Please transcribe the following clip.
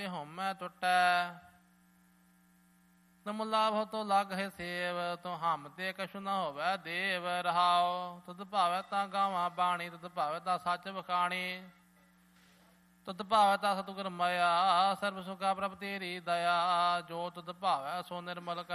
ਹੋਮੈ ਟੁੱਟੈ। ਤੁਮ ਲਾਭ ਤੋ ਲੱਗ ਹੈ ਸੇਵ, ਤੂੰ ਹਮ ਤੇ ਕਛੁ ਨ ਹੋਵੈ ਦੇਵ। ਰਹਾਉ ਤੁਧ ਭਾਵੈ ਤਾਂ ਗਾਵਾਂ ਬਾਣੀ, ਤੁਧ ਭਾਵੈ ਤਾਂ ਸੱਚ ਵਖਾਣੀ। ਤੁਧ ਭਾਵੈ ਤਾਂ ਸਤਿਗੁਰ ਮਾਇਆ, ਸਰਬ ਸੁਖਾ ਪ੍ਰਭ ਤੇਰੀ ਦਇਆ। ਜੋ ਤੁਧ ਭਾਵੈ ਸੋ ਨਿਰਮਲ